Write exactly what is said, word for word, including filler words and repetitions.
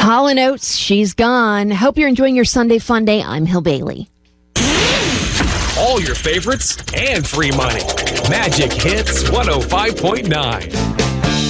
Hall and Oates, She's Gone. Hope you're enjoying your Sunday fun day. I'm Hill Bailey. All your favorites and free money. Magic Hits one oh five point nine.